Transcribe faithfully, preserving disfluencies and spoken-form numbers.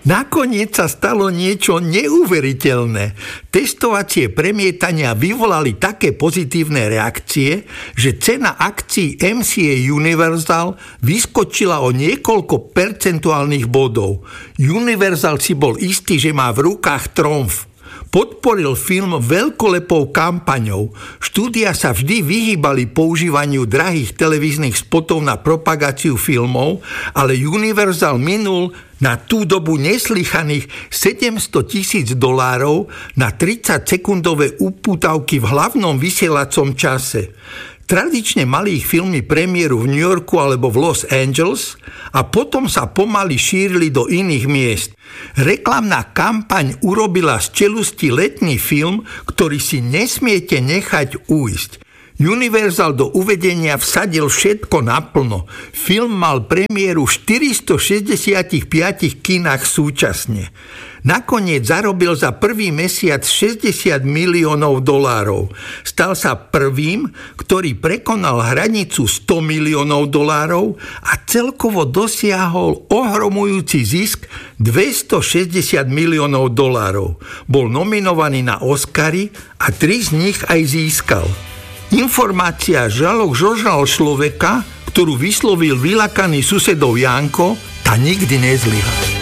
Nakoniec sa stalo niečo neuveriteľné. Testovacie premietania vyvolali také pozitívne reakcie, že cena akcií em cé á Universal vyskočila o niekoľko percentuálnych bodov. Universal si bol istý, že má v rukách tromf. Podporil film veľkolepou kampaňou. Štúdia sa vždy vyhýbali používaniu drahých televíznych spotov na propagáciu filmov, ale Universal minul na tú dobu neslychaných sedemsto tisíc dolárov na tridsaťsekundové upútavky v hlavnom vysielacom čase. Tradične mali ich filmy premiéru v New Yorku alebo v Los Angeles a potom sa pomaly šírili do iných miest. Reklamná kampaň urobila z čelusti letný film, ktorý si nesmiete nechať ujsť. Universal do uvedenia vsadil všetko naplno. Film mal premiéru v štyristošesťdesiatpäť kinách súčasne. Nakoniec zarobil za prvý mesiac šesťdesiat miliónov dolárov. Stal sa prvým, ktorý prekonal hranicu sto miliónov dolárov a celkovo dosiahol ohromujúci zisk dvestošesťdesiat miliónov dolárov. Bol nominovaný na Oscary a tri z nich aj získal. Informácia žalok žožral človeka, ktorú vyslovil vylakaný susedov Janko, tá nikdy nezlyha.